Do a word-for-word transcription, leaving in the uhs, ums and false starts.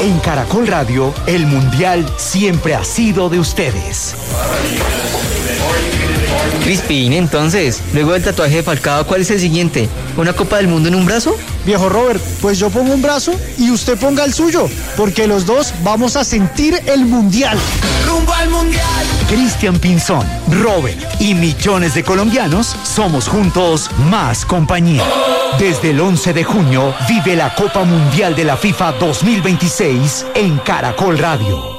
En Caracol Radio, el Mundial siempre ha sido de ustedes. Crispin, entonces, luego del tatuaje de Falcao, ¿cuál es el siguiente? ¿Una Copa del Mundo en un brazo? Viejo Robert, pues yo pongo un brazo y usted ponga el suyo, porque los dos vamos a sentir el Mundial. ¡Rumbo al Mundial! Cristian Pinzón, Robert y millones de colombianos somos juntos más compañía. Desde el once de junio, vive la Copa Mundial de la FIFA dos mil veintiséis en Caracol Radio.